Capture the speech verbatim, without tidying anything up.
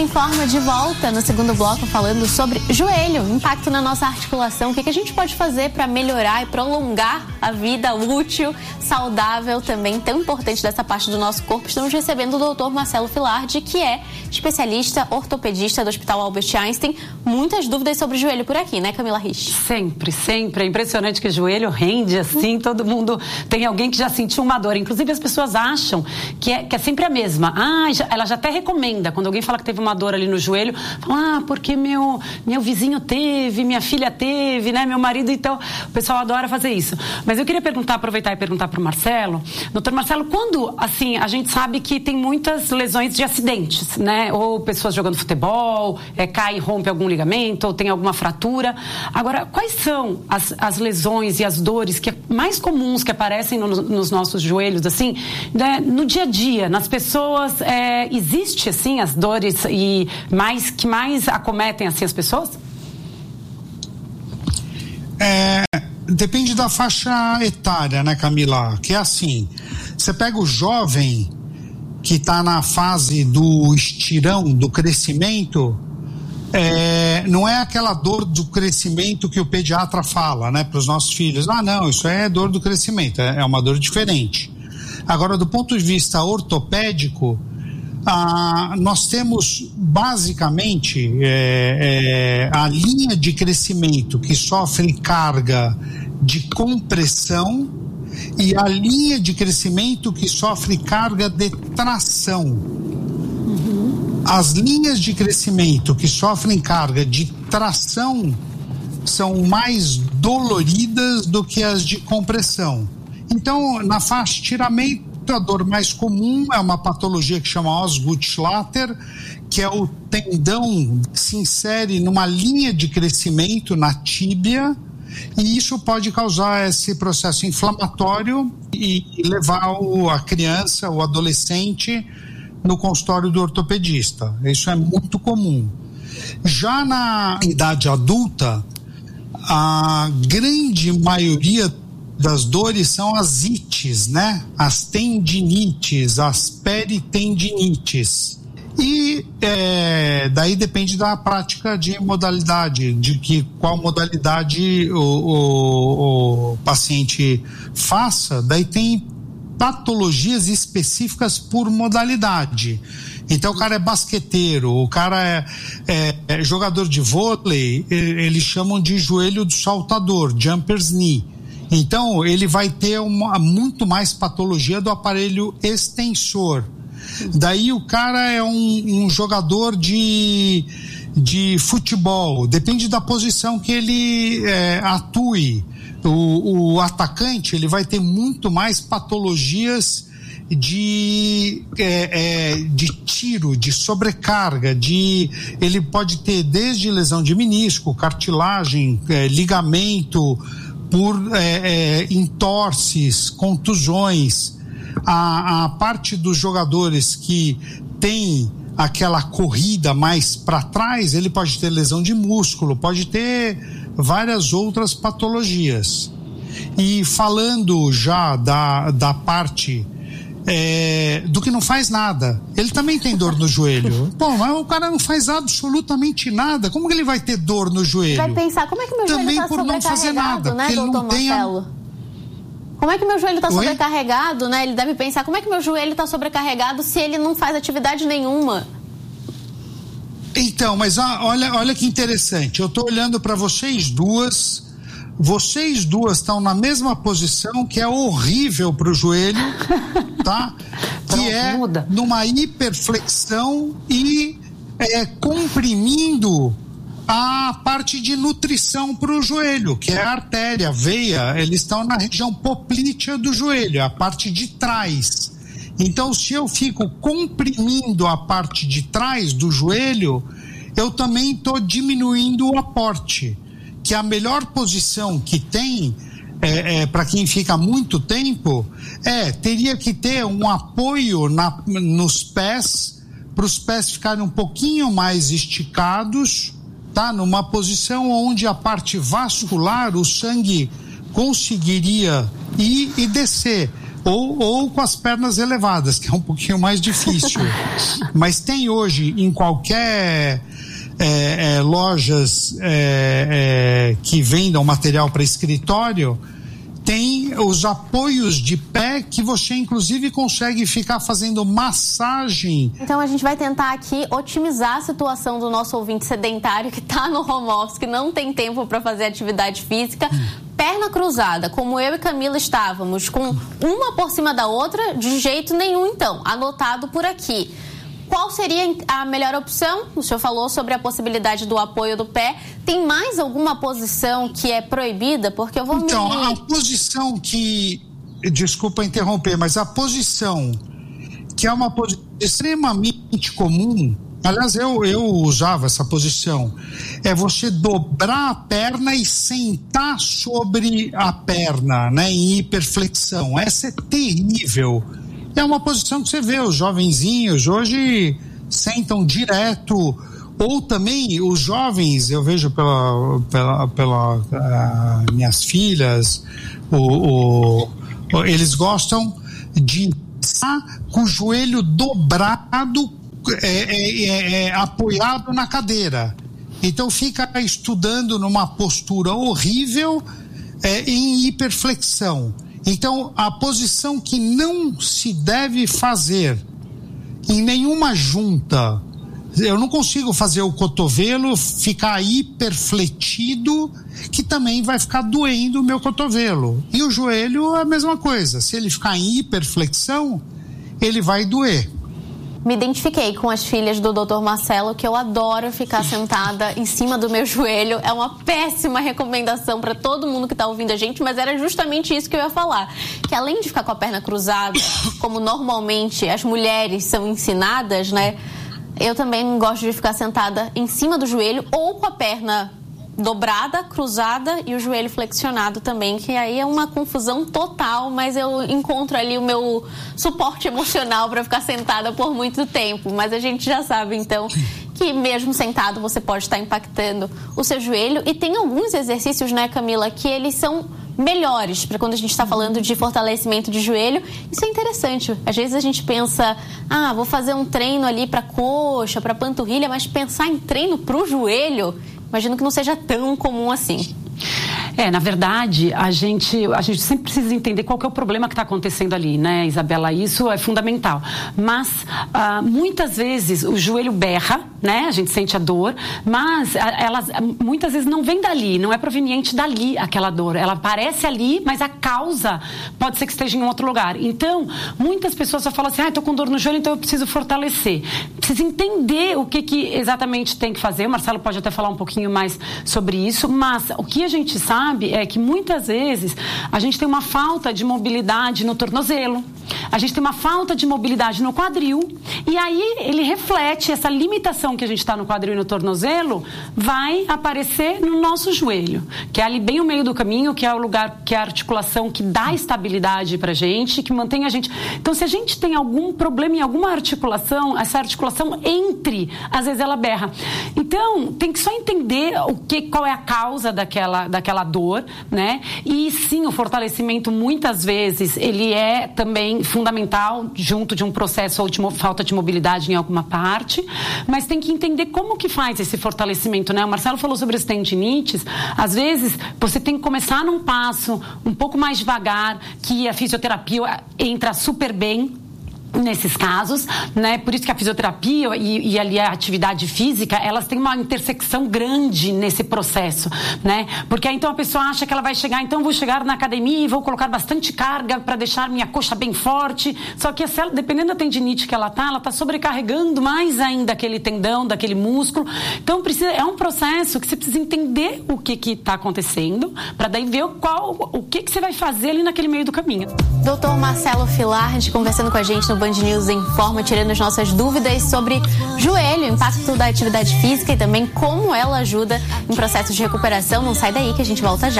Informa de volta no segundo bloco falando sobre joelho, impacto na nossa articulação, o que, que a gente pode fazer para melhorar e prolongar a vida útil, saudável também, tão importante dessa parte do nosso corpo. Estamos recebendo o doutor Marcelo Filardi, que é especialista ortopedista do Hospital Albert Einstein. Muitas dúvidas sobre joelho por aqui, né, Camila Rich? Sempre, sempre. É impressionante que o joelho rende assim, todo mundo tem alguém que já sentiu uma dor. Inclusive as pessoas acham que é, que é sempre a mesma. Ah, já, ela já até recomenda, quando alguém fala que teve uma dor ali no joelho, fala, ah, porque meu, meu vizinho teve, minha filha teve, né, meu marido, então o pessoal adora fazer isso. Mas eu queria perguntar, aproveitar e perguntar para o Marcelo, doutor Marcelo, quando, assim, a gente sabe que tem muitas lesões de acidentes, né, ou pessoas jogando futebol, é, cai e rompe algum ligamento, ou tem alguma fratura. Agora, quais são as, as lesões e as dores que mais comuns que aparecem no, nos nossos joelhos, assim, né, no dia a dia, nas pessoas, é, existe, assim, as dores e mais, que mais acometem, assim, as pessoas? É, depende da faixa etária, né, Camila? Que é assim, você pega o jovem que está na fase do estirão, do crescimento, é, não é aquela dor do crescimento que o pediatra fala, né, para os nossos filhos. Ah, não, isso é dor do crescimento, é, é uma dor diferente. Agora, do ponto de vista ortopédico, ah, nós temos basicamente é, é, a linha de crescimento que sofre carga de compressão e a linha de crescimento que sofre carga de tração. Uhum. As linhas de crescimento que sofrem carga de tração são mais doloridas do que as de compressão. Então, na faixa de estiramento, a dor mais comum é uma patologia que chama Osgood-Schlatter, que é o tendão que se insere numa linha de crescimento na tíbia, e isso pode causar esse processo inflamatório e levar o, a criança, o adolescente, no consultório do ortopedista. Isso é muito comum. Já na idade adulta, a grande maioria das dores são as ites, né? As tendinites, as peritendinites. E é, daí depende da prática de modalidade, de que qual modalidade o, o, o paciente faça. Daí tem patologias específicas por modalidade. Então o cara é basqueteiro, o cara é, é, é jogador de vôlei, eles chamam de joelho do saltador, jumper's knee. Então, ele vai ter uma, muito mais patologia do aparelho extensor. Daí o cara é um, um jogador de, de futebol, depende da posição que ele é, atue. O, o atacante, ele vai ter muito mais patologias de, é, é, de tiro, de sobrecarga, de, ele pode ter desde lesão de menisco, cartilagem, é, ligamento, por é, é, entorses, contusões. A, a parte dos jogadores que tem aquela corrida mais para trás, ele pode ter lesão de músculo, pode ter várias outras patologias. E falando já da, da parte é, do que não faz nada, ele também tem dor no joelho. Pô, mas o cara não faz absolutamente nada, como que ele vai ter dor no joelho? Vai pensar, como é que meu também joelho está sobrecarregado, né, doutor Marcelo? Tenha... Como é que meu joelho está sobrecarregado, né? Ele deve pensar, como é que meu joelho está sobrecarregado se ele não faz atividade nenhuma? Então, mas olha, olha que interessante, eu estou olhando para vocês duas, vocês duas estão na mesma posição, que é horrível para o joelho, tá? Que é numa hiperflexão e é, comprimindo a parte de nutrição para o joelho, que é a artéria, a veia, eles estão na região poplítea do joelho, a parte de trás. Então, se eu fico comprimindo a parte de trás do joelho, eu também estou diminuindo o aporte, que a melhor posição que tem, é, é, para quem fica muito tempo, é, teria que ter um apoio na, nos pés, para os pés ficarem um pouquinho mais esticados, tá? Numa posição onde a parte vascular, o sangue conseguiria ir e descer. ou, ou com as pernas elevadas, que é um pouquinho mais difícil. Mas tem hoje em qualquer é, é, lojas é, é, que vendam material para escritório, tem os apoios de pé que você inclusive consegue ficar fazendo massagem. Então a gente vai tentar aqui otimizar a situação do nosso ouvinte sedentário que está no home office, que não tem tempo para fazer atividade física. Hum. Perna cruzada, como eu e Camila estávamos, com uma por cima da outra, de jeito nenhum então, anotado por aqui. Qual seria a melhor opção? O senhor falou sobre a possibilidade do apoio do pé. Tem mais alguma posição que é proibida? Porque eu vou então, me... a posição que... Desculpa interromper, mas a posição que é uma posição extremamente comum, aliás, eu, eu usava essa posição, é você dobrar a perna e sentar sobre a perna, né, em hiperflexão. Essa é terrível. É uma posição que você vê, os jovenzinhos hoje sentam direto, ou também os jovens, eu vejo pela, pela, pela uh, minhas filhas, o, o, eles gostam de estar com o joelho dobrado, é, é, é, apoiado na cadeira. Então fica estudando numa postura horrível, é, em hiperflexão. Então, a posição que não se deve fazer em nenhuma junta, eu não consigo fazer o cotovelo ficar hiperfletido, que também vai ficar doendo o meu cotovelo. E o joelho é a mesma coisa, se ele ficar em hiperflexão, ele vai doer. Me identifiquei com as filhas do doutor Marcelo, que eu adoro ficar sentada em cima do meu joelho. É uma péssima recomendação para todo mundo que está ouvindo a gente, mas era justamente isso que eu ia falar. Que além de ficar com a perna cruzada, como normalmente as mulheres são ensinadas, né? Eu também gosto de ficar sentada em cima do joelho ou com a perna dobrada, cruzada e o joelho flexionado também, que aí é uma confusão total, mas eu encontro ali o meu suporte emocional para ficar sentada por muito tempo. Mas a gente já sabe, então, que mesmo sentado você pode estar impactando o seu joelho. E tem alguns exercícios, né, Camila, que eles são melhores para quando a gente está falando de fortalecimento de joelho. Isso é interessante. Às vezes a gente pensa, ah, vou fazer um treino ali para coxa, para panturrilha, mas pensar em treino para o joelho, imagino que não seja tão comum assim. É, na verdade, a gente, a gente sempre precisa entender qual que é o problema que está acontecendo ali, né, Isabela? Isso é fundamental. Mas, ah, muitas vezes, o joelho berra, né? A gente sente a dor, mas ela muitas vezes não vem dali, não é proveniente dali aquela dor. Ela aparece ali, mas a causa pode ser que esteja em outro lugar. Então, muitas pessoas só falam assim, ah, estou com dor no joelho, então eu preciso fortalecer. Precisa entender o que, que exatamente tem que fazer. O Marcelo pode até falar um pouquinho mais sobre isso, mas o que a gente sabe é que muitas vezes a gente tem uma falta de mobilidade no tornozelo, a gente tem uma falta de mobilidade no quadril, e aí ele reflete essa limitação que a gente está no quadril e no tornozelo, vai aparecer no nosso joelho, que é ali bem o meio do caminho, que é o lugar, que é a articulação que dá estabilidade pra gente, que mantém a gente. Então, se a gente tem algum problema em alguma articulação, essa articulação entre, às vezes ela berra. Então, tem que só entender o que, qual é a causa daquela, daquela dor, né? E sim, o fortalecimento muitas vezes ele é também fundamental junto de um processo ou de falta de mobilidade em alguma parte, mas tem que entender como que faz esse fortalecimento, né? O Marcelo falou sobre as tendinites. Às vezes você tem que começar num passo um pouco mais devagar, que a fisioterapia entra super bem nesses casos, né? Por isso que a fisioterapia e, e ali a atividade física, elas têm uma intersecção grande nesse processo, né? Porque aí então a pessoa acha que ela vai chegar, então vou chegar na academia e vou colocar bastante carga para deixar minha coxa bem forte, só que essa, dependendo da tendinite que ela tá, ela tá sobrecarregando mais ainda aquele tendão, daquele músculo. Então precisa, é um processo que você precisa entender o que que tá acontecendo, para daí ver qual, o que que você vai fazer ali naquele meio do caminho. doutor Marcelo Filardi conversando com a gente no Band News Informa, tirando as nossas dúvidas sobre joelho, impacto da atividade física e também como ela ajuda em processos de recuperação. Não sai daí que a gente volta já.